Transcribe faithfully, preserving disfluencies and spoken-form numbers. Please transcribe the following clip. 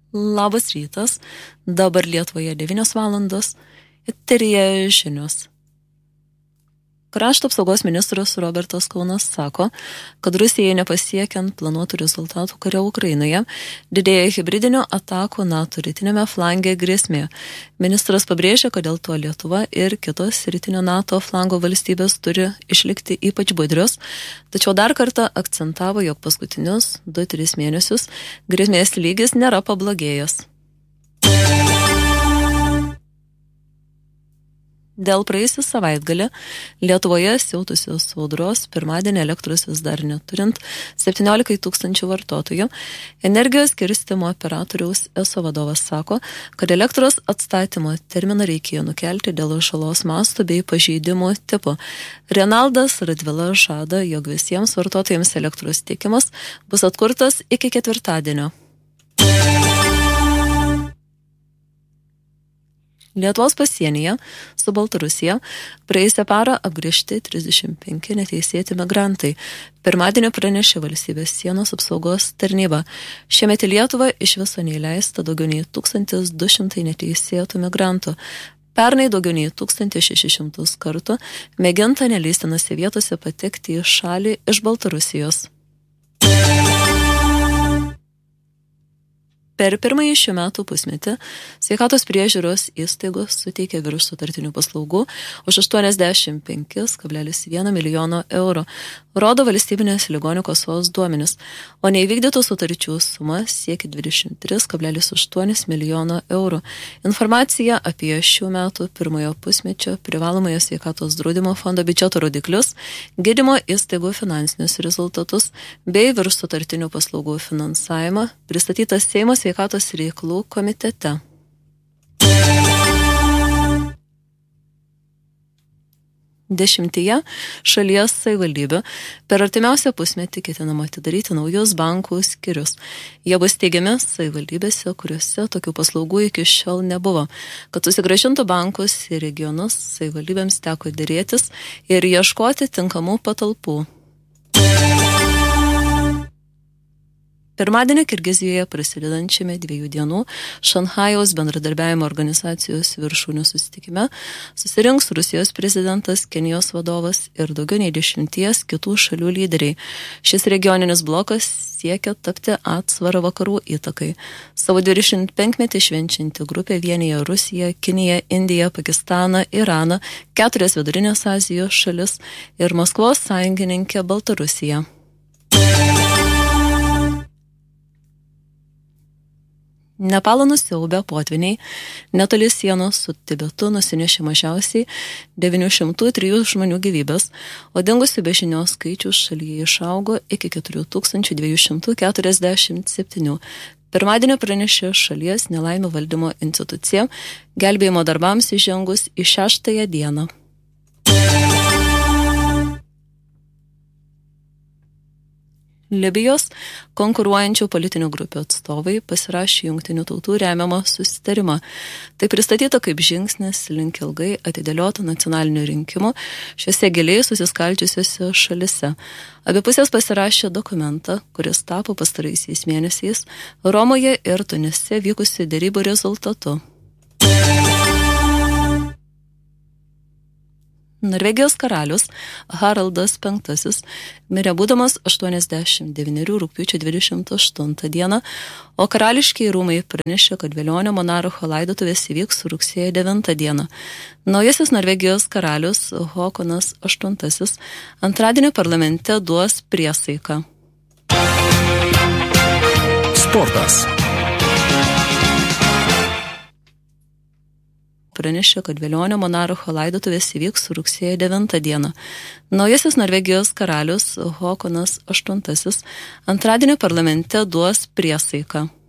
Labas rytas, dabar Lietuvoje devynios valandos, eteryje žinios. Krašto apsaugos ministras Robertas Kaunas sako, kad Rusijai nepasiekiant planuotų rezultatų kare Ukrainoje, didėja hibridinio atakų NATO rytinėme flange grėsmė. Ministras pabrėžia, kad dėl to Lietuva ir kitos rytinio NATO flango valstybės turi išlikti ypač budrios, tačiau dar kartą akcentavo, jog paskutinius du tris mėnesius grėsmės lygis nėra pablogėjęs. Dėl praėjusį savaitgalį Lietuvoje siautusios audros pirmadienį elektros vis dar neturint septyniolika tūkstančių vartotojų, energijos skirstymo operatoriaus ESO vadovas sako, kad elektros atstatymo terminą reikėjo nukelti dėl žalos mastų bei pažeidimų tipų. Renaldas Radvila žada, jog visiems vartotojams elektros tiekimas bus atkurtas iki ketvirtadienio. Lietuvos pasienyje su Baltarusija praėjusią parą apgręžti trisdešimt penki neteisėti migrantai. Pirmadienį pranešė valstybės sienos apsaugos tarnyba. Šiemet į Lietuvą iš viso neįleista daugiau nei tūkstantis du šimtai neteisėtų migrantų. Pernai daugiau nei tūkstantis šešis šimtus kartų mėginta neleistinose vietose patekti į šalį iš Baltarusijos. Per pirmąjį šių metų pusmetį sveikatos priežiūros įstaigos suteikė virš sutartinių paslaugų už aštuoniasdešimt penki kablelis vienas milijono eurų, rodo valstybinės ligonių kasos duomenis, o neįvykdytų sutarčių suma siekia dvidešimt tris kablelis aštuoni milijono eurų. Informacija apie šių metų pirmojo pusmečio privalomojo sveikatos draudimo fondo biudžeto rodiklius, gydymo įstaigų finansinius rezultatus bei virš sutartinių paslaugų finansavimą pristatytas Seimo sveikatos reikalų komitete. Dešimtyje šalies savivaldybių per artimiausią pusmetį ketinama atidaryti naujus bankų skyrius. Jie bus teigiami savivaldybėse, kuriuose tokių paslaugų iki šiol nebuvo. Kad susigrąžintų bankus į regionus, savivaldybėms teko dėrėtis ir ieškoti tinkamų patalpų. Pirmadienį Kirgizijoje prasidedančiame dviejų dienų Šanchajaus bendradarbiavimo organizacijos viršūnių susitikime susirinks Rusijos prezidentas, Kenijos vadovas ir daugiau nei dešimties kitų šalių lyderiai. Šis regioninis blokas siekia tapti atsvarą vakarų įtakai. Savo dvidešimt penkmetį švenčianti grupė vienija Rusiją, Kiniją, Indiją, Pakistaną, Iraną, keturias Vidurinės Azijos šalis ir Maskvos sąjungininkę Baltarusiją. Nepalą nusiaubę potviniai netoli sienos su Tibetu nusinešė mažiausiai devynių šimtų trijų žmonių gyvybės, o dingusių be žinios skaičius šalyje išaugo iki keturių tūkstančių dviejų šimtų keturiasdešimt septynių. Pirmadienį pranešė šalies nelaimių valdymo institucija, gelbėjimo darbams įžengus į šeštąją dieną. Libijos konkuruojančių politinių grupių atstovai pasirašė Jungtinių tautų remiamą susitarimą. Tai pristatyta kaip žingsnis link ilgai atidėliotų nacionalinių rinkimų šiuose giliai susiskaldžiusiuose šalise. Abi pusės pasirašė dokumentą, kuris tapo pastaraisiais mėnesiais Romoje ir Tunise vykusių derybų rezultatu. Norvegijos karalius Haraldas penktasis mirė būdamas aštuoniasdešimt devynerių rugpjūčio dvidešimt aštuntą dieną, o karališkiai rūmai pranešė, kad velionio monarcho laidotuvės įvyks rugsėjo devintą dieną. Naujasis Norvegijos karalius Håkonas aštuntasis antradienį parlamente duos priesaiką. Sportas. Pranešė, kad velionio monarcho laidotuvės įvyks rugsėjo devintą dieną. Naujasis Norvegijos karalius Håkonas aštuntasis antradienį parlamente duos priesaiką.